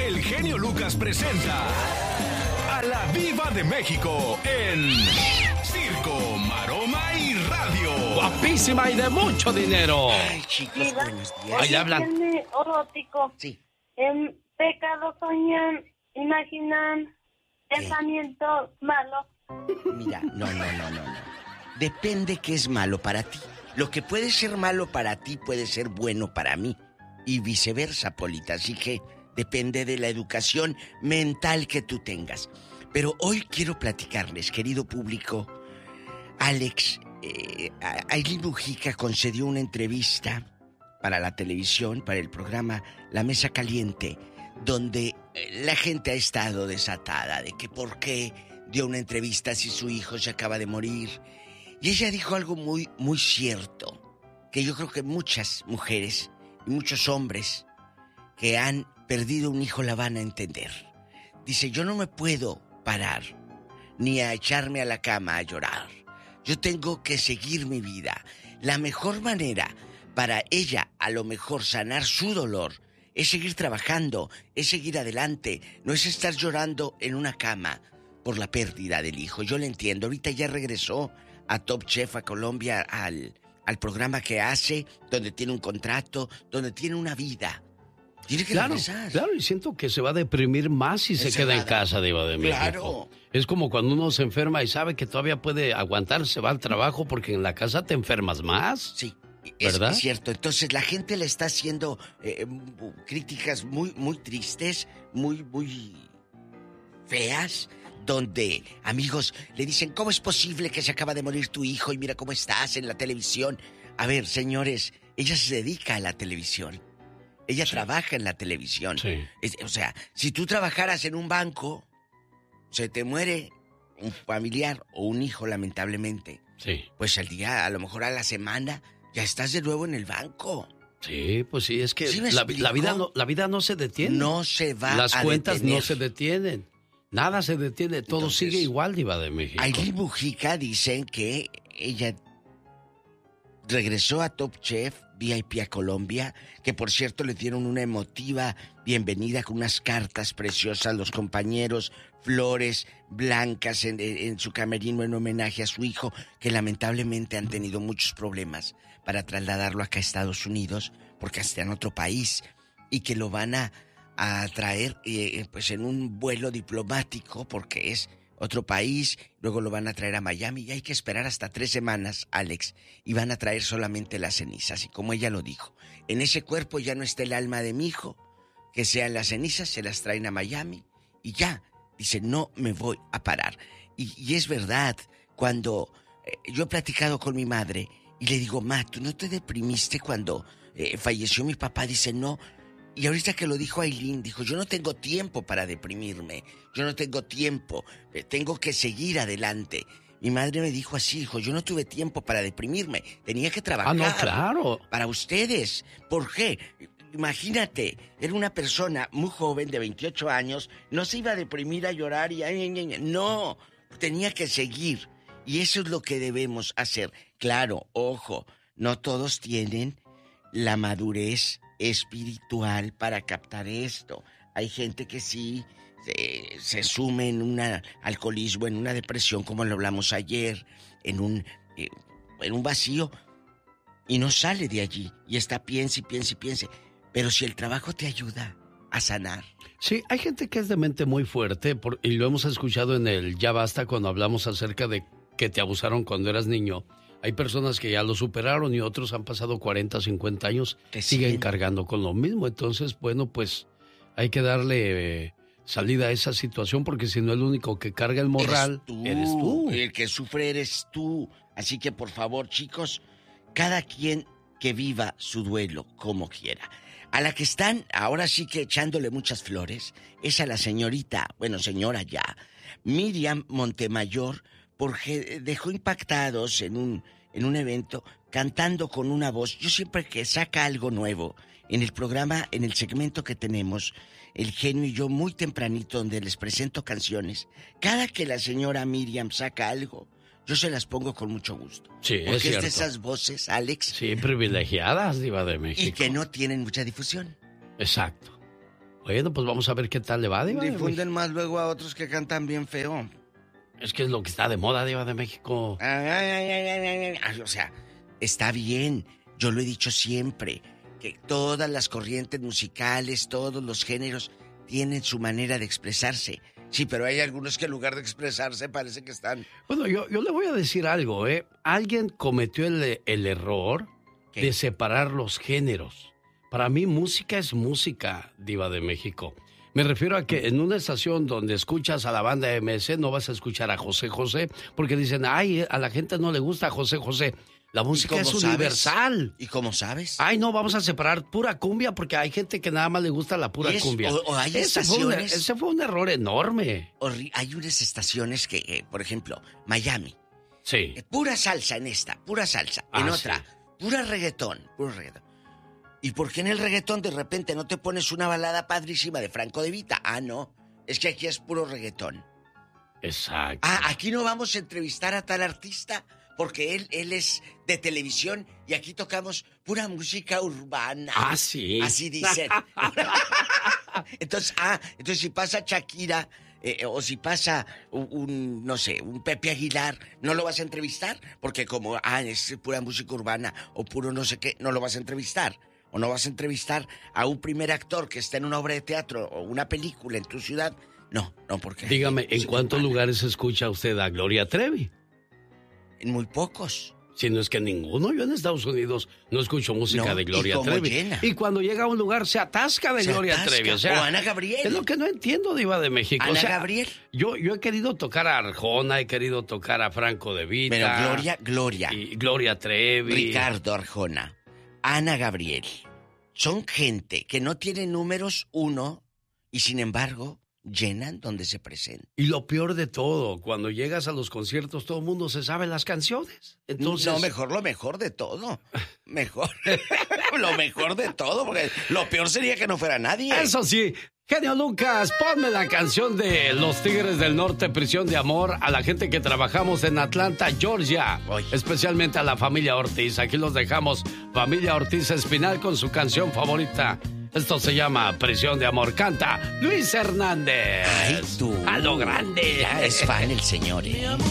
el genio Lucas presenta a la Diva de México en Circo, Maroma y Radio. Guapísima y de mucho dinero. Ay, chicos, Diva, buenos días. Ahí hablan. Erótico. Sí. En pecado soñan, imaginan, pensamientos malos. Mira, no. Depende qué es malo para ti. Lo que puede ser malo para ti puede ser bueno para mí. Y viceversa, Polita. Así que depende de la educación mental que tú tengas. Pero hoy quiero platicarles, querido público. Alex, Ailín Mujica concedió una entrevista para la televisión, para el programa La Mesa Caliente, donde la gente ha estado desatada de que por qué dio una entrevista si su hijo se acaba de morir. Y ella dijo algo muy, muy cierto, que yo creo que muchas mujeres y muchos hombres que han perdido un hijo la van a entender. Dice, yo no me puedo parar ni a echarme a la cama a llorar. Yo tengo que seguir mi vida. La mejor manera para ella, a lo mejor, sanar su dolor es seguir trabajando, es seguir adelante, no es estar llorando en una cama por la pérdida del hijo. Yo le entiendo. Ahorita ya regresó a Top Chef, a Colombia, al programa que hace, donde tiene un contrato, donde tiene una vida. Tiene que regresar. Claro, y siento que se va a deprimir más si se queda en casa, Diva de México. Claro. Es como cuando uno se enferma y sabe que todavía puede aguantar, se va al trabajo porque en la casa te enfermas más. Sí. ¿Verdad? Es cierto. Entonces la gente le está haciendo críticas muy, muy tristes, muy, muy feas, donde amigos le dicen, ¿cómo es posible que se acaba de morir tu hijo y mira cómo estás en la televisión? A ver, señores, ella se dedica a la televisión. Ella trabaja en la televisión. Sí. O sea, si tú trabajaras en un banco, se te muere un familiar o un hijo, lamentablemente. Sí. Pues al día, a lo mejor a la semana, ya estás de nuevo en el banco. Sí, pues sí, es que ¿Sí me la explico? vida no se detiene. No se va Las a cuentas detener. no se detienen. Nada se detiene, todo Entonces, sigue igual, Diva de México. Ailín Mujica dicen que ella regresó a Top Chef VIP a Colombia, que por cierto le dieron una emotiva bienvenida con unas cartas preciosas, los compañeros, flores blancas en su camerino en homenaje a su hijo, que lamentablemente han tenido muchos problemas para trasladarlo acá a Estados Unidos, porque está en otro país, y que lo van a traer pues en un vuelo diplomático, porque es otro país, luego lo van a traer a Miami y hay que esperar hasta 3 semanas, Alex, y van a traer solamente las cenizas. Y como ella lo dijo, en ese cuerpo ya no está el alma de mi hijo, que sean las cenizas, se las traen a Miami y ya, dice, no me voy a parar. Y es verdad, cuando yo he platicado con mi madre y le digo, ma, ¿tú no te deprimiste cuando falleció mi papá? Dice, no. Y ahorita que lo dijo Ailín, dijo, yo no tengo tiempo para deprimirme, yo no tengo tiempo, tengo que seguir adelante. Mi madre me dijo así, dijo, yo no tuve tiempo para deprimirme, tenía que trabajar. Ah, no, claro. Para ustedes. ¿Por qué? Imagínate, era una persona muy joven de 28 años, no se iba a deprimir, a llorar y no, tenía que seguir. Y eso es lo que debemos hacer. Claro, ojo, no todos tienen la madurez espiritual para captar esto. Hay gente que sí se sume en un alcoholismo, en una depresión, como lo hablamos ayer, en un vacío, y no sale de allí, y está piense. Pero si el trabajo te ayuda a sanar. Sí, hay gente que es de mente muy fuerte, y lo hemos escuchado en el Ya Basta cuando hablamos acerca de que te abusaron cuando eras niño. Hay personas que ya lo superaron y otros han pasado 40, 50 años, que siguen cargando con lo mismo. Entonces, bueno, pues hay que darle salida a esa situación, porque si no, el único que carga el morral eres tú. El que sufre eres tú. Así que, por favor, chicos, cada quien que viva su duelo como quiera. A la que están ahora sí que echándole muchas flores es a la señorita, bueno, señora ya, Miriam Montemayor, porque dejó impactados en un evento cantando con una voz. Yo siempre que saca algo nuevo en el programa, en el segmento que tenemos, el genio y yo, muy tempranito, donde les presento canciones, cada que la señora Miriam saca algo, yo se las pongo con mucho gusto. Sí, porque es cierto. de esas voces, Alex. Sí, privilegiadas, Diva de México. Y que no tienen mucha difusión. Exacto. Bueno, pues vamos a ver qué tal le va, Diva de México. Difunden más luego a otros que cantan bien feo. Es que es lo que está de moda, Diva de México. O sea, está bien. Yo lo he dicho siempre, que todas las corrientes musicales, todos los géneros tienen su manera de expresarse. Sí, pero hay algunos que en lugar de expresarse parece que están... Bueno, yo le voy a decir algo, ¿eh? Alguien cometió el error de separar los géneros. Para mí, música es música, Diva de México. Me refiero a que en una estación donde escuchas a la banda MS no vas a escuchar a José José, porque dicen, ay, a la gente no le gusta José José. La música es universal. ¿Y cómo sabes? Ay, no, vamos a separar pura cumbia porque hay gente que nada más le gusta la pura cumbia. O hay estaciones... Ese fue un error enorme. Hay unas estaciones que, por ejemplo, Miami. Sí. Pura salsa en esta, pura salsa. En otra, pura reggaetón, puro reggaetón. ¿Y por qué en el reggaetón de repente no te pones una balada padrísima de Franco De Vita? Ah, no, es que aquí es puro reggaetón. Exacto. Ah, aquí no vamos a entrevistar a tal artista porque él es de televisión y aquí tocamos pura música urbana. Ah, sí. Así dicen. Entonces si pasa Shakira o si pasa un Pepe Aguilar, ¿no lo vas a entrevistar? Porque como, es pura música urbana o puro no sé qué, no lo vas a entrevistar. O no vas a entrevistar a un primer actor que está en una obra de teatro o una película en tu ciudad. No, porque... Dígame, ¿en cuántos lugares escucha usted a Gloria Trevi? En muy pocos. Si no es que ninguno. Yo en Estados Unidos no escucho música de Gloria Trevi. Llena. Y cuando llega a un lugar se atasca de Gloria Trevi. O Ana Gabriel. Es lo que no entiendo, Diva de México. Ana Gabriel. Yo he querido tocar a Arjona, he querido tocar a Franco De Vita. Pero Gloria. Y Gloria Trevi. Ricardo Arjona. Ana Gabriel. Son gente que no tiene números uno y sin embargo llenan donde se presentan. Y lo peor de todo, cuando llegas a los conciertos todo el mundo se sabe las canciones. Entonces... No, lo mejor de todo. Mejor. Lo mejor de todo, porque lo peor sería que no fuera nadie. Eso sí. Genio Lucas, ponme la canción de Los Tigres del Norte, Prisión de Amor, a la gente que trabajamos en Atlanta, Georgia. Especialmente a la familia Ortiz. Aquí los dejamos, familia Ortiz Espinal, con su canción favorita. Esto se llama Prisión de Amor. Canta Luis Hernández. Ay, tú. A lo grande. Ya es fan el señor, ¿eh?